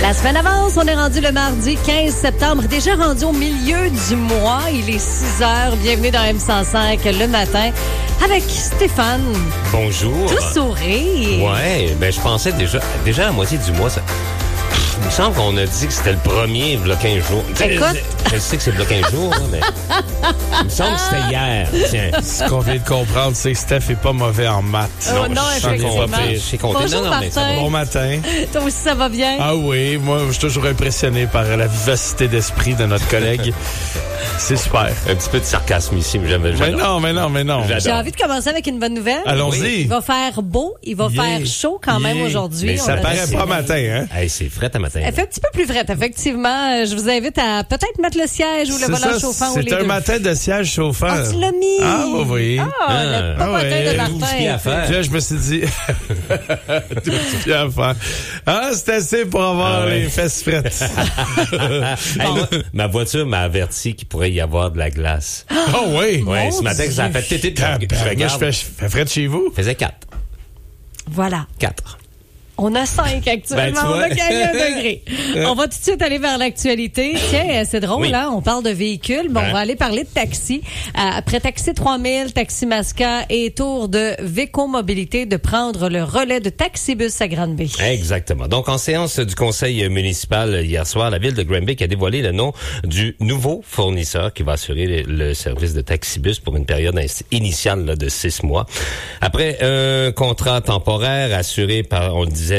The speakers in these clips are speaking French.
La semaine avance, on est rendu le mardi 15 septembre, déjà rendu au milieu du mois. Il est 6 heures. Bienvenue dans M105 le matin avec Stéphane. Bonjour. Tout sourire. Ouais, ben je pensais déjà à la moitié du mois, ça. Il me semble qu'on a dit que c'était le premier, il y a 15 jours. Écoute. Je sais que c'est le 15 jours, là, mais il me semble que c'était hier. Tiens. Ce qu'on vient de comprendre, c'est que Steph est pas mauvais en maths. Oh non, effectivement. Je suis content. Bonjour, non, mais ça va. Martin. Bon matin. Toi aussi, ça va bien? Ah oui, moi, je suis toujours impressionné par la vivacité d'esprit de notre collègue. C'est super. Un petit peu de sarcasme ici, mais j'adore. Mais non. J'adore. J'ai envie de commencer avec une bonne nouvelle. Allons-y. Il va faire beau, il va faire chaud quand même aujourd'hui. Mais On Ça a paraît le pas soleil. matin, hein? Hey, c'est frais à matin. Elle fait un petit peu plus frette, effectivement. Je vous invite à peut-être mettre le siège ou le volant chauffant ou les C'est un deux. matin de siège chauffant. Ah, tu l'as mis! Ah, oui. Ah, le pas matin de Tout ce qu'il y a à Martin. faire. Puis là, je me suis dit, tout ce qu'il y a à faire. Ah, c'est assez pour avoir Ah ouais. les fesses frettes. Hey, moi, ma voiture m'a averti qu'il pourrait y avoir de la glace. Oh oui. Ouais, ce matin, ça a fait tété. Je regarde. Je fais frais de chez vous. Il faisait 4. Voilà. 4. On a 5 actuellement. Ben, tu On vois. a gagné un degré. On va tout de suite aller vers l'actualité. Tiens, c'est drôle, Oui. hein? On parle de véhicules, mais on va aller parler de taxi. Après Taxi 3000, Taxi Masca et tour de Véco Mobilité de prendre le relais de Taxibus à Granby. Exactement. Donc, en séance du conseil municipal hier soir, la ville de Granby a dévoilé le nom du nouveau fournisseur qui va assurer le service de taxibus pour une période initiale là, de 6 mois. Après un contrat temporaire assuré par, on le disait,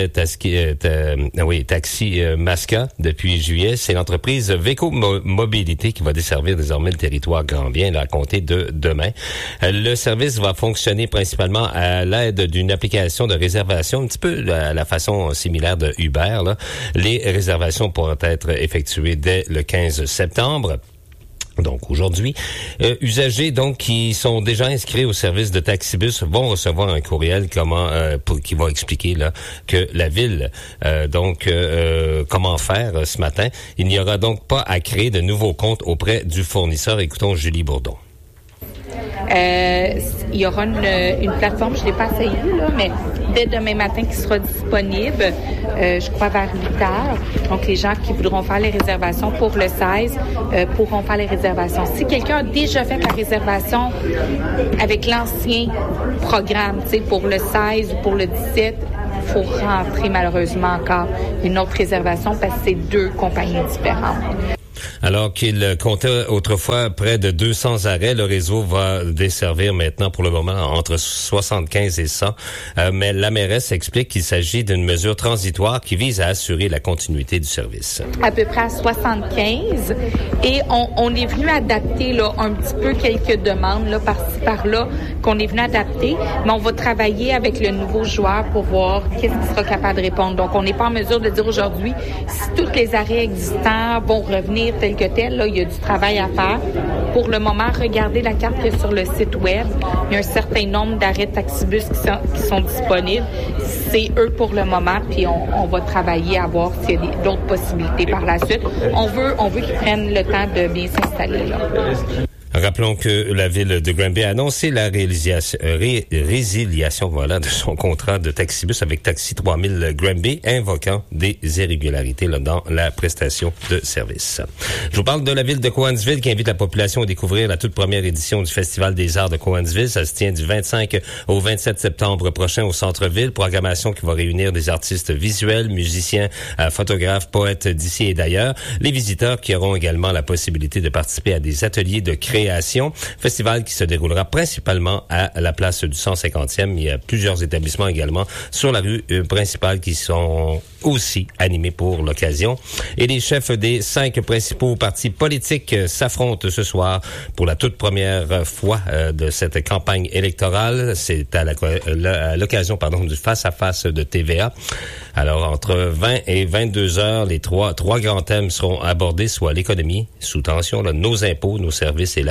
Taxi Masca depuis juillet, c'est l'entreprise Véco Mobilité qui va desservir désormais le territoire grandbien là, à compter de demain. Le service va fonctionner principalement à l'aide d'une application de réservation, un petit peu à la façon similaire de Uber. Là. Les réservations pourront être effectuées dès le 15 septembre. Donc aujourd'hui, usagers donc qui sont déjà inscrits au service de Taxibus vont recevoir un courriel qui va expliquer là que la ville comment faire ce matin. Il n'y aura donc pas à créer de nouveaux comptes auprès du fournisseur. Écoutons Julie Bourdon. Il y aura une plateforme, je ne l'ai pas essayé, là, mais dès demain matin qui sera disponible, je crois vers 8 heures. Donc, les gens qui voudront faire les réservations pour le 16 pourront faire les réservations. Si quelqu'un a déjà fait la réservation avec l'ancien programme, tu sais, pour le 16 ou pour le 17, il faut rentrer malheureusement encore une autre réservation parce que c'est 2 compagnies différentes. Alors qu'il comptait autrefois près de 200 arrêts, le réseau va desservir maintenant pour le moment entre 75 et 100. Mais la mairesse explique qu'il s'agit d'une mesure transitoire qui vise à assurer la continuité du service. À peu près à 75 et on est venu adapter là un petit peu quelques demandes là par-ci par-là qu'on est venu adapter, mais on va travailler avec le nouveau joueur pour voir qu'est-ce qui sera capable de répondre. Donc on n'est pas en mesure de dire aujourd'hui si tous les arrêts existants vont revenir tel que tel, là, il y a du travail à faire. Pour le moment, regardez la carte qui est sur le site web. Il y a un certain nombre d'arrêts de taxibus qui sont disponibles. C'est eux pour le moment, puis on va travailler à voir s'il y a d'autres possibilités par la suite. On veut qu'ils prennent le temps de bien s'installer là. Rappelons que la ville de Granby a annoncé la résiliation de son contrat de taxibus avec Taxi 3000 Granby, invoquant des irrégularités là, dans la prestation de service. Je vous parle de la ville de Cowansville qui invite la population à découvrir la toute première édition du Festival des Arts de Cowansville. Ça se tient du 25 au 27 septembre prochain au centre-ville. Programmation qui va réunir des artistes visuels, musiciens, photographes, poètes d'ici et d'ailleurs. Les visiteurs qui auront également la possibilité de participer à des ateliers de création. Festival qui se déroulera principalement à la place du 150e. Il y a plusieurs établissements également sur la rue principale qui sont aussi animés pour l'occasion. Et les chefs des 5 principaux partis politiques s'affrontent ce soir pour la toute première fois de cette campagne électorale. C'est à l'occasion du face-à-face de TVA. Alors, entre 20 et 22 heures, les trois grands thèmes seront abordés, soit l'économie, sous tension, là, nos impôts, nos services et l'avenir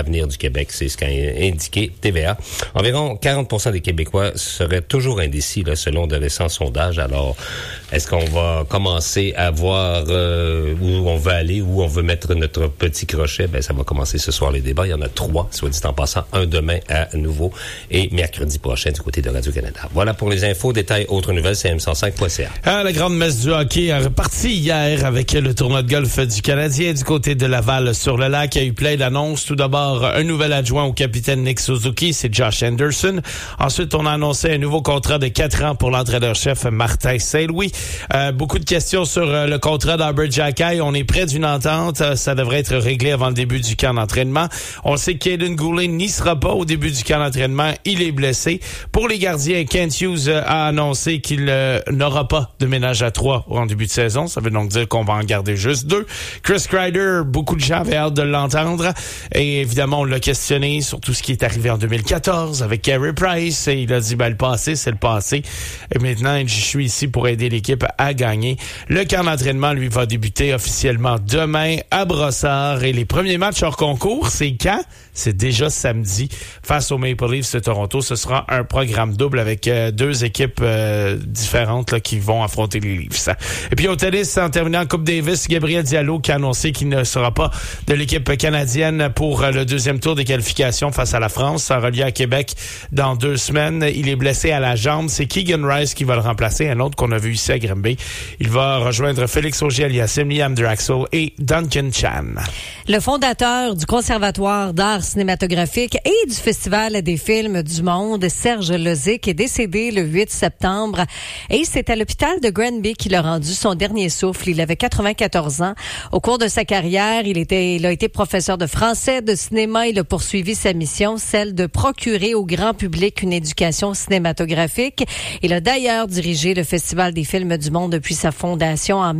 l'avenir du Québec. C'est ce qu'a indiqué TVA. Environ 40% des Québécois seraient toujours indécis, là, selon de récents sondages. Alors, est-ce qu'on va commencer à voir où on veut aller, où on veut mettre notre petit crochet? Ben, ça va commencer ce soir, les débats. Il y en a 3, soit dit en passant, un demain à nouveau et mercredi prochain du côté de Radio-Canada. Voilà pour les infos. Détails, autres nouvelles, c'est m105.ca. La grande messe du hockey a reparti hier avec le tournoi de golf du Canadien du côté de Laval sur le lac. Il y a eu plein d'annonces. Tout d'abord, un nouvel adjoint au capitaine Nick Suzuki, c'est Josh Anderson. Ensuite, on a annoncé un nouveau contrat de 4 ans pour l'entraîneur-chef Martin Saint-Louis. Beaucoup de questions sur le contrat d'Albert Xhekaj. On est près d'une entente. Ça devrait être réglé avant le début du camp d'entraînement. On sait que Kaden Goulet n'y sera pas au début du camp d'entraînement. Il est blessé. Pour les gardiens, Kent Hughes a annoncé qu'il n'aura pas de ménage à 3 en début de saison. Ça veut donc dire qu'on va en garder juste 2. Chris Kreider, beaucoup de gens avaient hâte de l'entendre. Et évidemment, on l'a questionné sur tout ce qui est arrivé en 2014 avec Carey Price. Et il a dit, le passé, c'est le passé. Et maintenant, je suis ici pour aider l'équipe à gagner. Le camp d'entraînement, lui, va débuter officiellement demain à Brossard. Et les premiers matchs hors concours, c'est quand? C'est déjà samedi. Face aux Maple Leafs de Toronto, ce sera un programme double avec 2 équipes différentes là, qui vont affronter les Leafs. Et puis au tennis, en terminant Coupe Davis, Gabriel Diallo qui a annoncé qu'il ne sera pas de l'équipe canadienne pour le 2e tour des qualifications face à la France. Ça aura lieu à Québec dans 2 semaines. Il est blessé à la jambe. C'est Keegan Rice qui va le remplacer, un autre qu'on a vu ici à Granby. Il va rejoindre Félix Auger-Aliassime, Liam Draxel et Duncan Chan. Le fondateur du Conservatoire d'art cinématographique et du Festival des films du monde, Serge Lozic, est décédé le 8 septembre et c'est à l'hôpital de Granby qu'il a rendu son dernier souffle. Il avait 94 ans. Au cours de sa carrière, il a été professeur de français, de cinéma. Il a poursuivi sa mission, celle de procurer au grand public une éducation cinématographique. Il a d'ailleurs dirigé le Festival des films du monde depuis sa fondation en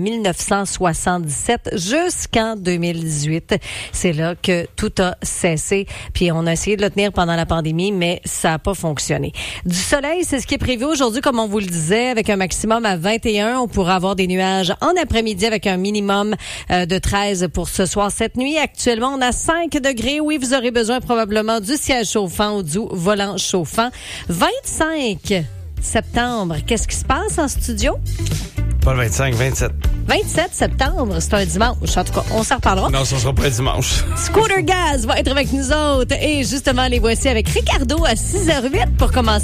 1977 jusqu'en 2018. C'est là que tout a cessé. Puis on a essayé de le tenir pendant la pandémie, mais ça n'a pas fonctionné. Du soleil, c'est ce qui est prévu aujourd'hui, comme on vous le disait, avec un maximum à 21. On pourra avoir des nuages en après-midi avec un minimum de 13 pour ce soir, cette nuit. Actuellement, on a 5 degrés. Oui, vous aurez besoin probablement du siège chauffant ou du volant chauffant. 25 septembre. Qu'est-ce qui se passe en studio? Pas le 25, 27. 27 septembre, c'est un dimanche. En tout cas, on s'en reparlera. Non, ça sera pas dimanche. Scooter Gaz va être avec nous autres. Et justement, les voici avec Ricardo à 6h08 pour commencer.